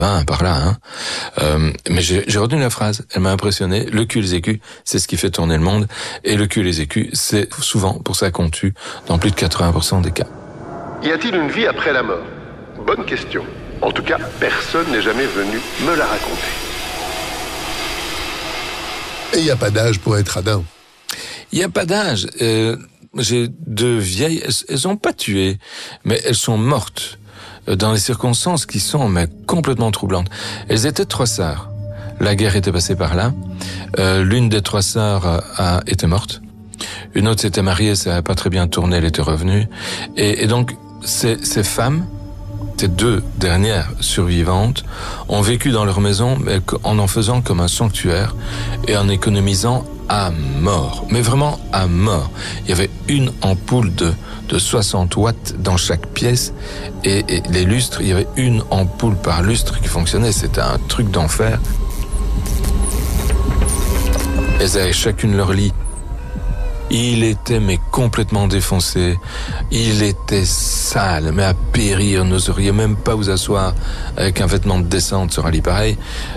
par là, hein. Mais j'ai retenu la phrase, elle m'a impressionné. Le cul et les écus, c'est ce qui fait tourner le monde. Et le cul et les écus, c'est souvent pour ça qu'on tue dans plus de 80% des cas. Y a-t-il une vie après la mort? Bonne question. En tout cas, personne n'est jamais venu me la raconter. Et il n'y a pas d'âge pour être radin. Il n'y a pas d'âge. J'ai deux vieilles, elles ont pas tué, mais elles sont mortes dans des circonstances qui sont complètement troublantes. Elles étaient 3 sœurs. La guerre était passée par là. L'une des 3 sœurs était morte. Une autre s'était mariée, ça n'avait pas très bien tourné, elle était revenue. Et donc, ces femmes, ces 2 dernières survivantes, ont vécu dans leur maison mais en faisant comme un sanctuaire et en économisant à mort. Mais vraiment à mort. Il y avait une ampoule de 60 watts dans chaque pièce et les lustres, il y avait une ampoule par lustre qui fonctionnait. C'était un truc d'enfer. Elles avaient chacune leur lit. Il était complètement défoncé. Il était sale, mais à périr. N'oseriez même pas vous asseoir avec un vêtement de descente sur un lit pareil.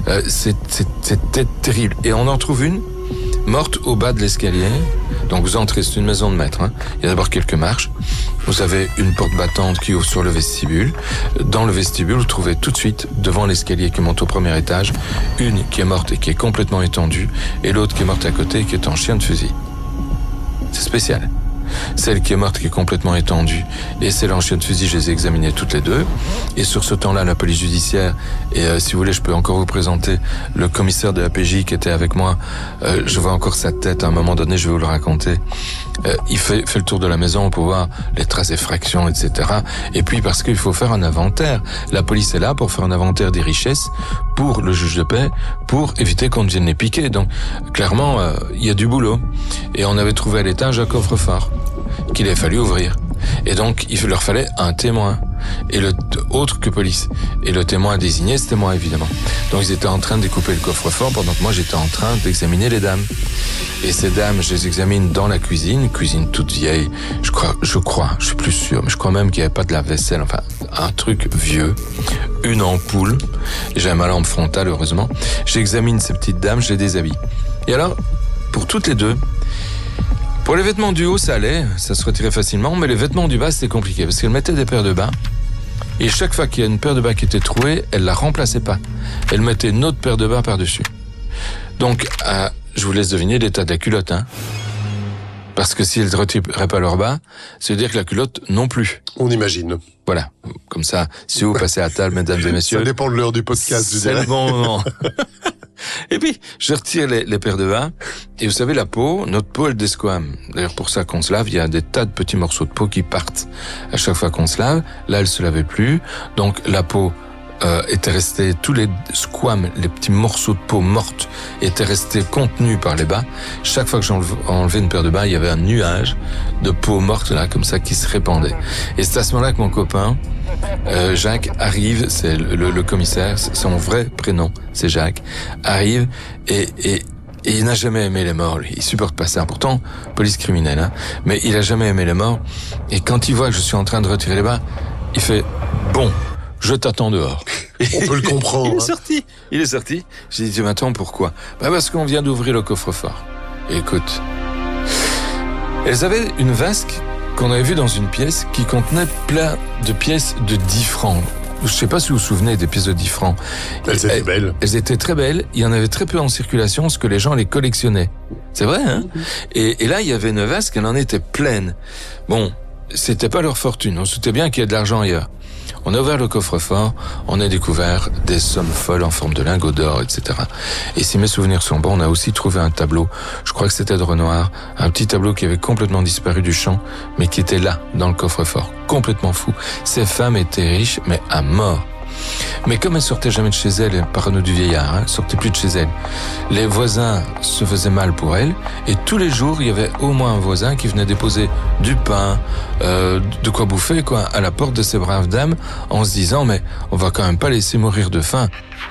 C'était terrible. Et on en trouve une morte au bas de l'escalier. Donc vous entrez, c'est une maison de maître. Hein. Il y a d'abord quelques marches. Vous avez une porte battante qui ouvre sur le vestibule. Dans le vestibule, vous trouvez tout de suite, devant l'escalier qui monte au premier étage, une qui est morte et qui est complètement étendue, et l'autre qui est morte à côté et qui est en chien de fusil. C'est spécial. Celle qui est morte, qui est complètement étendue, et celle en chien de fusil, je les ai examinées toutes les deux. Et sur ce temps-là, la police judiciaire, et si vous voulez, je peux encore vous présenter le commissaire de la PJ qui était avec moi. Je vois encore sa tête, à un moment donné, je vais vous le raconter. Il fait le tour de la maison pour voir les traces d'effraction, etc. Et puis parce qu'il faut faire un inventaire. La police est là pour faire un inventaire des richesses pour le juge de paix, pour éviter qu'on ne vienne les piquer. Donc, clairement, il y a du boulot. Et on avait trouvé à l'étage un coffre-fort qu'il avait fallu ouvrir. Et donc, il leur fallait un témoin. Et autre que police. Et le témoin désigné, c'était moi, évidemment. Donc, ils étaient en train de découper le coffre-fort pendant que moi, j'étais en train d'examiner les dames. Et ces dames, je les examine dans la cuisine toute vieille. Je suis plus sûr, mais je crois même qu'il n'y avait pas de lave-vaisselle, enfin, un truc vieux. Une ampoule. J'avais ma lampe frontale, heureusement. J'examine ces petites dames, je les déshabille. Et alors, pour toutes les deux, pour les vêtements du haut, ça allait, ça se retirait facilement, mais les vêtements du bas, c'était compliqué, parce qu'elle mettait des paires de bas, et chaque fois qu'il y a une paire de bas qui était trouée, elle la remplaçait pas. Elle mettait une autre paire de bas par-dessus. Donc, je vous laisse deviner l'état de la culotte, hein. Parce que si elles ne retiraient pas leurs bas, ça veut dire que la culotte non plus. On imagine. Voilà. Comme ça, si vous passez à table, mesdames et messieurs. Ça dépend de l'heure du podcast, je dirais. C'est le bon moment. Et puis, je retire les paires de bas. Et vous savez, la peau, notre peau, elle desquame. D'ailleurs, pour ça qu'on se lave, il y a des tas de petits morceaux de peau qui partent à chaque fois qu'on se lave. Là, elle se lavait plus. Donc, la peau étaient restés, tous les squames, les petits morceaux de peau morte étaient restés contenus par les bas. Chaque fois que j'enlevais une paire de bas, il y avait un nuage de peau morte là, comme ça, qui se répandait. Et c'est à ce moment-là que mon copain, Jacques, arrive, c'est le commissaire, son vrai prénom, c'est Jacques, arrive et il n'a jamais aimé les morts, lui. Il supporte pas ça. Pourtant, police criminelle, hein. Mais il a jamais aimé les morts. Et quand il voit que je suis en train de retirer les bas, il fait, bon, je t'attends dehors. On peut le comprendre. Il est sorti. J'ai dit, tu m'attends pourquoi? Parce qu'on vient d'ouvrir le coffre-fort. Et écoute, elles avaient une vasque qu'on avait vue dans une pièce qui contenait plein de pièces de 10 francs. Je sais pas si vous vous souvenez des pièces de 10 francs. Elles étaient belles. Elles étaient très belles. Il y en avait très peu en circulation parce que les gens les collectionnaient. C'est vrai, hein? Et là, il y avait une vasque, elle en était pleine. Bon, c'était pas leur fortune. On se doutait bien qu'il y a de l'argent ailleurs. On a ouvert le coffre-fort, on a découvert des sommes folles en forme de lingots d'or, etc. Et si mes souvenirs sont bons, on a aussi trouvé un tableau, je crois que c'était de Renoir, un petit tableau qui avait complètement disparu du champ, mais qui était là, dans le coffre-fort, complètement fou. Ces femmes étaient riches, mais à mort. Mais comme elles sortaient jamais de chez elles, parano du vieillard, elles sortaient plus de chez elles, les voisins se faisaient mal pour elles, et tous les jours, il y avait au moins un voisin qui venait déposer du pain, de quoi bouffer, quoi, à la porte de ces braves dames, en se disant, mais on va quand même pas laisser mourir de faim.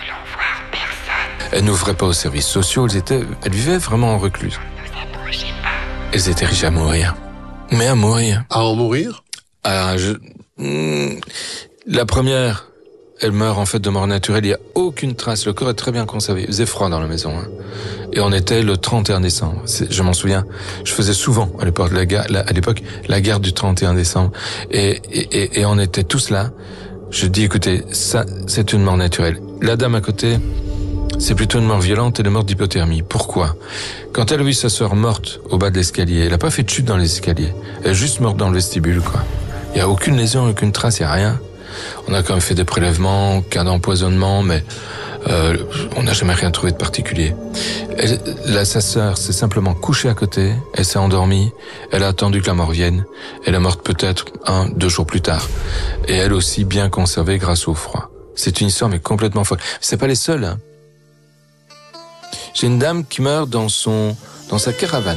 Elles n'ouvraient pas aux services sociaux, elles vivaient vraiment en recluse. Elles étaient riches à mourir. Mais à mourir. À en mourir? La première, elle meurt en fait de mort naturelle. Il n'y a aucune trace. Le corps est très bien conservé. Il faisait froid dans la maison. Hein. Et on était le 31 décembre. Je m'en souviens. Je faisais souvent à l'époque la guerre du 31 décembre. Et on était tous là. Je dis, écoutez, ça, c'est une mort naturelle. La dame à côté, c'est plutôt une mort violente. Elle est morte d'hypothermie. Pourquoi? Quand elle a vu sa sœur morte au bas de l'escalier, elle n'a pas fait de chute dans les escaliers. Elle est juste morte dans le vestibule, quoi. Il n'y a aucune lésion, aucune trace, il n'y a rien. On a quand même fait des prélèvements, cas d'empoisonnement, mais on n'a jamais rien trouvé de particulier. Sa sœur s'est simplement couchée à côté, elle s'est endormie, elle a attendu que la mort vienne, elle est morte peut-être 1-2 jours plus tard. Et elle aussi bien conservée grâce au froid. C'est une histoire mais complètement folle. C'est pas les seuls, hein. J'ai une dame qui meurt dans sa caravane.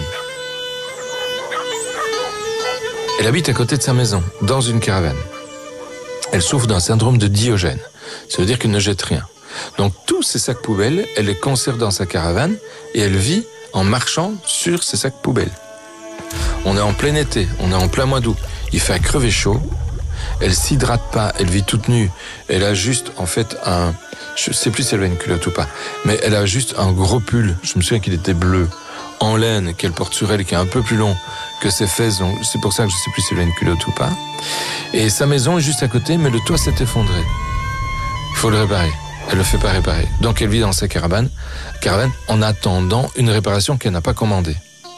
Elle habite à côté de sa maison, dans une caravane. Elle souffre d'un syndrome de Diogène. Ça veut dire qu'elle ne jette rien. Donc tous ces sacs poubelles, elle les conserve dans sa caravane et elle vit en marchant sur ces sacs poubelles. On est en plein été, on est en plein mois d'août. Il fait à crever chaud. Elle s'hydrate pas, elle vit toute nue. Elle a juste en fait je sais plus si elle a une culotte ou pas, mais elle a juste un gros pull. Je me souviens qu'il était bleu, en laine, qu'elle porte sur elle, qui est un peu plus long que ses fesses. Donc c'est pour ça que je sais plus si elle a une culotte ou pas. Et sa maison est juste à côté, mais le toit s'est effondré. Il faut le réparer. Elle le fait pas réparer. Donc elle vit dans sa caravane en attendant une réparation qu'elle n'a pas commandée.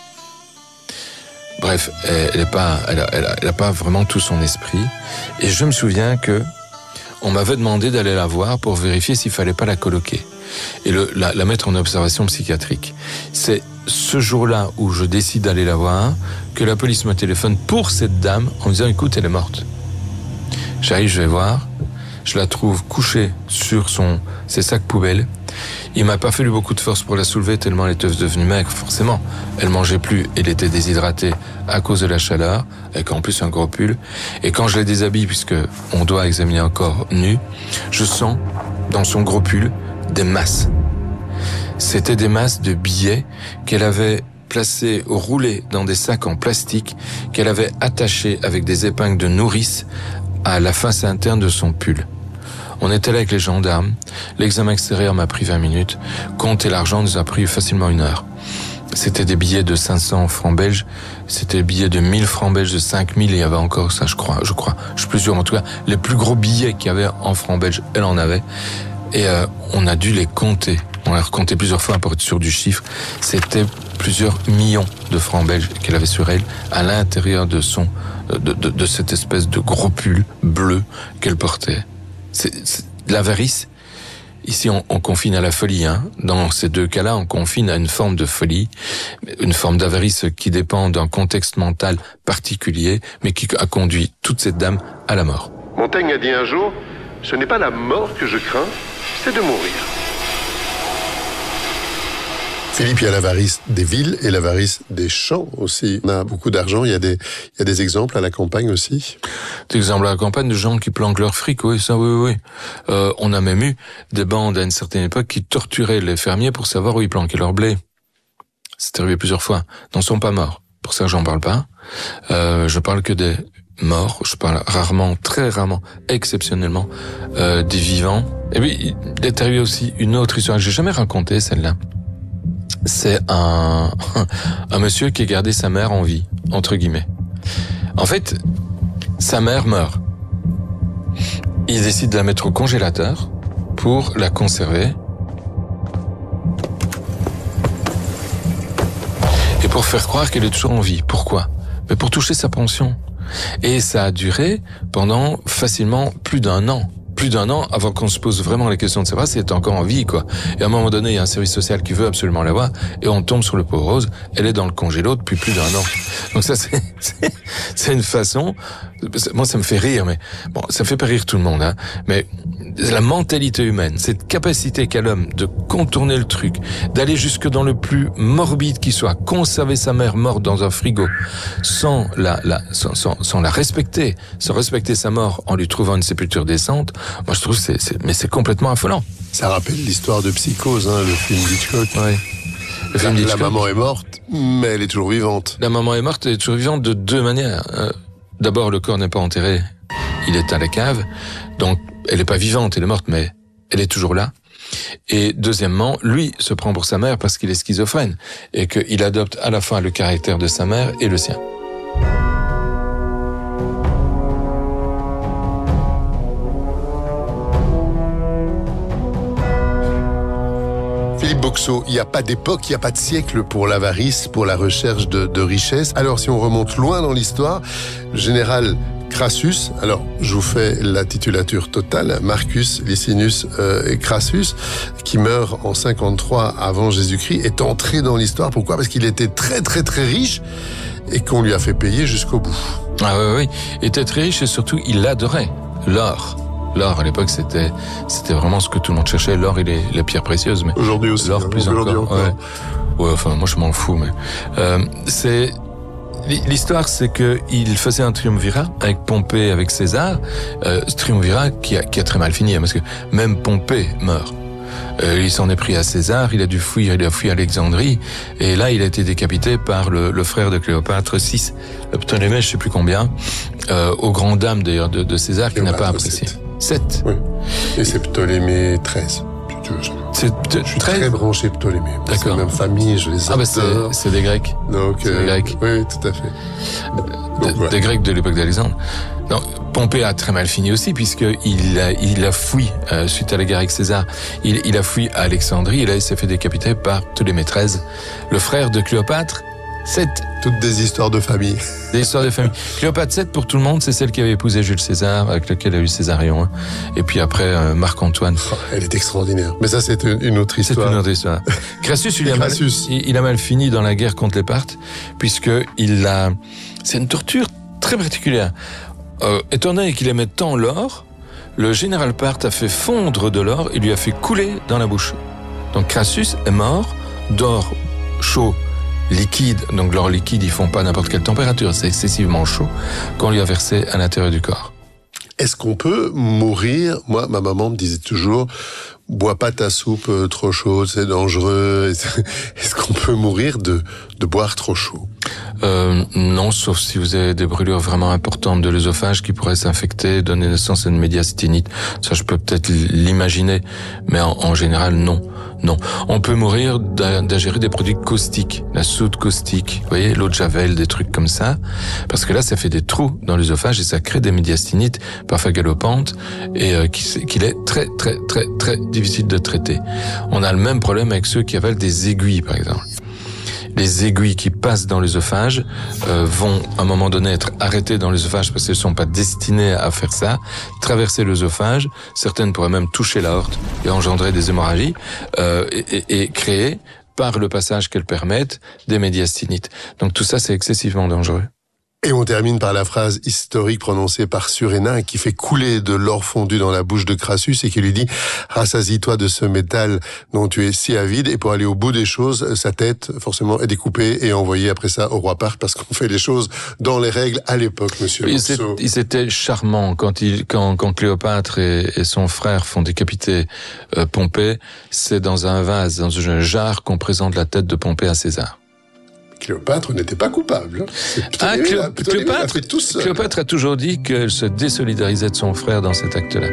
Bref, elle a pas vraiment tout son esprit. Et je me souviens que on m'avait demandé d'aller la voir pour vérifier s'il fallait pas la coloquer et la mettre en observation psychiatrique. C'est ce jour-là où je décide d'aller la voir que la police me téléphone pour cette dame en me disant, écoute, elle est morte. J'arrive, je vais voir. Je la trouve couchée sur ses sacs poubelles. Il m'a pas fallu beaucoup de force pour la soulever tellement elle était devenue maigre, forcément. Elle mangeait plus, elle était déshydratée à cause de la chaleur, avec en plus un gros pull. Et quand je la déshabille, puisque on doit examiner un corps nu, je sens dans son gros pull des masses. C'était des masses de billets qu'elle avait placés roulés dans des sacs en plastique qu'elle avait attachés avec des épingles de nourrice à la face interne de son pull. On était là avec les gendarmes. L'examen extérieur m'a pris 20 minutes. Compter l'argent nous a pris facilement 1 heure. C'était des billets de 500 francs belges. C'était des billets de 1000 francs belges, de 5000. Et il y avait encore ça, je crois. Je suis plus sûr. En tout cas, les plus gros billets qu'il y avait en francs belges, elle en avait. Et on a dû les compter. On a recompté plusieurs fois pour être sûr du chiffre. C'était plusieurs millions de francs belges qu'elle avait sur elle, à l'intérieur de cette espèce de gros pull bleu qu'elle portait. C'est l'avarice. Ici, on confine à la folie. Hein. Dans ces deux cas-là, on confine à une forme de folie, une forme d'avarice qui dépend d'un contexte mental particulier, mais qui a conduit toute cette dame à la mort. Montaigne a dit un jour, ce n'est pas la mort que je crains, c'est de mourir. Philippe, il y a l'avarice des villes et l'avarice des champs aussi. On a beaucoup d'argent, il y a des exemples à la campagne aussi. Des exemples à la campagne de gens qui planquent leur fric, oui, ça, oui. On a même eu des bandes à une certaine époque qui torturaient les fermiers pour savoir où ils planquaient leur blé. C'est arrivé plusieurs fois. N'en sont pas morts. Pour ça, j'en parle pas. Je parle que des morts. Je parle rarement, très rarement, exceptionnellement, des vivants. Et puis, il est arrivé aussi une autre histoire que j'ai jamais racontée, celle-là. C'est un monsieur qui a gardé sa mère en vie, entre guillemets. En fait, sa mère meurt. Il décide de la mettre au congélateur pour la conserver. Et pour faire croire qu'elle est toujours en vie. Pourquoi? Mais pour toucher sa pension. Et ça a duré pendant facilement plus d'un an. Plus d'un an avant qu'on se pose vraiment la question de savoir si elle est encore en vie, quoi. Et à un moment donné, il y a un service social qui veut absolument la voir, et on tombe sur le pauvre Rose, elle est dans le congélo depuis plus d'un an. Donc ça, c'est une façon, moi ça me fait rire, mais bon, ça fait pas rire tout le monde, hein. Mais la mentalité humaine, cette capacité qu'a l'homme de contourner le truc, d'aller jusque dans le plus morbide qui soit, conserver sa mère morte dans un frigo, sans la respecter, sans respecter sa mort en lui trouvant une sépulture décente, moi je trouve mais c'est complètement affolant. Ça rappelle l'histoire de Psychose, hein, le film d'Hitchcock. Oui. Le film d'Hitchcock. La maman est morte, mais elle est toujours vivante. La maman est morte, elle est toujours vivante de deux manières. D'abord, le corps n'est pas enterré, il est à la cave, donc elle est pas vivante, elle est morte, mais elle est toujours là. Et deuxièmement, lui se prend pour sa mère parce qu'il est schizophrène et qu'il adopte à la fois le caractère de sa mère et le sien. Philippe Boxeau, il n'y a pas d'époque, il n'y a pas de siècle pour l'avarice, pour la recherche de richesse. Alors si on remonte loin dans l'histoire, le général Crassus, alors je vous fais la titulature totale, Marcus Licinius Crassus, qui meurt en 53 avant Jésus-Christ, est entré dans l'histoire. Pourquoi ? Parce qu'il était très très très riche et qu'on lui a fait payer jusqu'au bout. Ah oui, il était très riche et surtout il adorait l'or. L'or, à l'époque, c'était vraiment ce que tout le monde cherchait, l'or et les pierres précieuses. Mais aujourd'hui aussi. L'or plus encore. Ouais, enfin, moi je m'en fous, mais l'histoire, c'est que il faisait un triumvirat avec Pompée, avec César. Ce triumvirat qui a très mal fini, parce que même Pompée meurt. Il s'en est pris à César, il a dû fuir, il a fui à Alexandrie, et là il a été décapité par le frère de Cléopâtre, 6, Ptolémée, je sais plus combien, aux grandes dames d'ailleurs de César, qui n'a pas apprécié. 7. Oui. Et c'est Ptolémée 13. Je suis très branché Ptolémée. D'accord. C'est la même famille, je les adore. C'est des Grecs. Donc, c'est des Grecs. Oui, tout à fait. Des Grecs de l'époque d'Alexandre. Non, Pompée a très mal fini aussi, puisqu'il a fui, suite à la guerre avec César, il a fui à Alexandrie, et là il s'est fait décapiter par Ptolémée 13, le frère de Cléopâtre 7. Toutes des histoires de famille. Des histoires de famille. Cléopâtre 7, pour tout le monde, c'est celle qui avait épousé Jules César, avec lequel a eu Césarion. Hein. Et puis après, Marc-Antoine. Oh, elle est extraordinaire. Mais ça, c'est une autre histoire. C'est une autre histoire. Crassus, il a mal fini dans la guerre contre les Parthes, c'est une torture très particulière. Étant donné qu'il aimait tant l'or, le général Parthe a fait fondre de l'or et lui a fait couler dans la bouche. Donc Crassus est mort d'or chaud, liquide. Donc l'or liquide, ils font pas n'importe quelle température, c'est excessivement chaud, qu'on lui a versé à l'intérieur du corps. Est-ce qu'on peut mourir ? Moi, ma maman me disait toujours, bois pas ta soupe trop chaude, c'est dangereux. Est-ce qu'on peut mourir de boire trop chaud ? Non, sauf si vous avez des brûlures vraiment importantes de l'œsophage qui pourraient s'infecter, donner naissance à une médiastinite. Ça, je peux peut-être l'imaginer, mais en général, non. Non. On peut mourir d'ingérer des produits caustiques, la soude caustique, vous voyez, l'eau de javel, des trucs comme ça, parce que là, ça fait des trous dans l'œsophage et ça crée des médiastinites, parfois galopantes, et qu'il est très, très, très, très difficile de traiter. On a le même problème avec ceux qui avalent des aiguilles, par exemple. Les aiguilles qui passent dans l'œsophage vont à un moment donné être arrêtées dans l'œsophage parce qu'elles ne sont pas destinées à faire ça, traverser l'œsophage, certaines pourraient même toucher l'aorte et engendrer des hémorragies et créer, par le passage qu'elles permettent, des médiastinites. Donc tout ça, c'est excessivement dangereux. Et on termine par la phrase historique prononcée par Surénin qui fait couler de l'or fondu dans la bouche de Crassus et qui lui dit « Rassasie-toi de ce métal dont tu es si avide » et pour aller au bout des choses, sa tête, forcément, est découpée et envoyée après ça au roi Parthe parce qu'on fait les choses dans les règles à l'époque, monsieur Boxeau. Ils étaient charmants quand Cléopâtre et son frère font décapiter Pompée. C'est dans un vase, dans un jarre qu'on présente la tête de Pompée à César. Cléopâtre n'était pas coupable. Cléopâtre a toujours dit qu'elle se désolidarisait de son frère dans cet acte-là.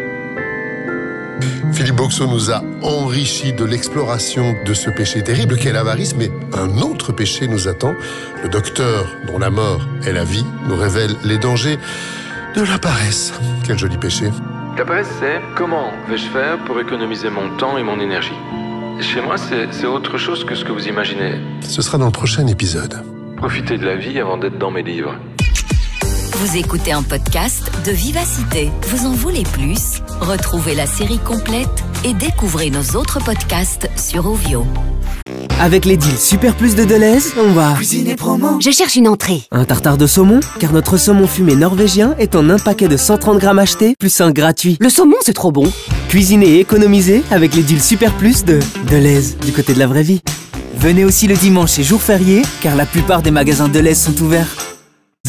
Philippe Boxeau nous a enrichi de l'exploration de ce péché terrible qu'est l'avarice, mais un autre péché nous attend. Le docteur, dont la mort est la vie, nous révèle les dangers de la paresse. Quel joli péché. La paresse, c'est comment vais-je faire pour économiser mon temps et mon énergie ? Chez moi, c'est autre chose que ce que vous imaginez. Ce sera dans le prochain épisode. Profitez de la vie avant d'être dans mes livres. Vous écoutez un podcast de Vivacité. Vous en voulez plus ? Retrouvez la série complète et découvrez nos autres podcasts sur Ovio. Avec les deals Super Plus de Deleuze, on va cuisiner promo. Je cherche une entrée. Un tartare de saumon, car notre saumon fumé norvégien est en un paquet de 130 grammes acheté, plus un gratuit. Le saumon, c'est trop bon. Cuisiner et économiser avec les deals Super Plus de Deleuze, du côté de la vraie vie. Venez aussi le dimanche et jour férié, car la plupart des magasins Deleuze sont ouverts.